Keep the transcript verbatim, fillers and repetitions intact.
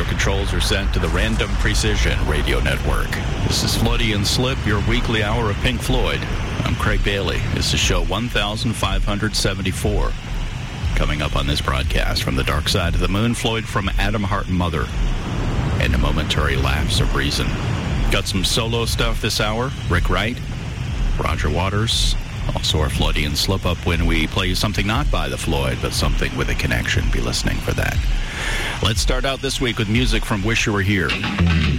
Your controls are set to the Random Precision Radio Network. This is Floaty and Slip, your weekly hour of Pink Floyd. I'm Craig Bailey. This is show one thousand five hundred seventy-four. Coming up on this broadcast from the Dark Side of the Moon, Floyd from Adam Hart Mother, and a momentary lapse of reason. Got some solo stuff this hour. Rick Wright, Roger Waters, also our Floydian slip-up when we play you something not by the Floyd, but something with a connection. Be listening for that. Let's start out this week with music from Wish You Were Here.